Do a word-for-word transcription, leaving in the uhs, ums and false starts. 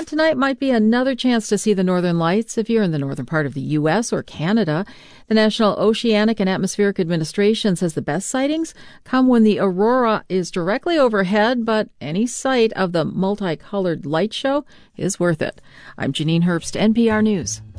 Tonight might be another chance to see the northern lights if you're in the northern part of the U S or Canada. The National Oceanic and Atmospheric Administration says the best sightings come when the aurora is directly overhead, but any sight of the multicolored light show is worth it. I'm Janine Herbst, N P R News.